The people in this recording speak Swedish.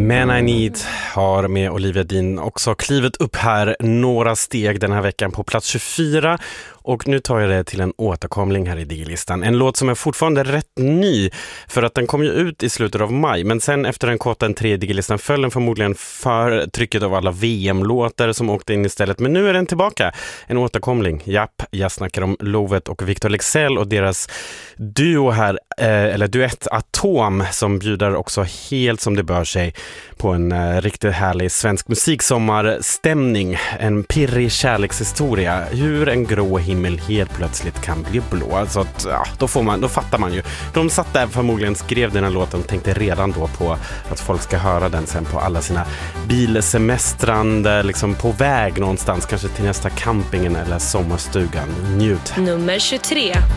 Man I Need har med Olivia Dean också klivit upp här några steg den här veckan på plats 24. Och nu tar jag det till en återkomling här i Digilistan. En låt som är fortfarande rätt ny för att den kom ju ut i slutet av maj. Men sen efter den korta entré i Digilistan föll den förmodligen för trycket av alla VM-låtar som åkte in istället. Men nu är den tillbaka. En återkomling. Japp, jag snackar om Lovet och Victor Leksell och deras duo här, eller duett Atom, som bjuder också helt som det bör sig på en riktigt härlig svensk musiksommarstämning. En pirrig kärlekshistoria. Hur en grå himmel helt plötsligt kan bli blå. Så att, ja, då fattar man ju. De satt där förmodligen, skrev den här låten och tänkte redan då på att folk ska höra den sen på alla sina bilsemestrande, liksom på väg någonstans, kanske till nästa campingen eller sommarstugan. Njut. Nummer 23.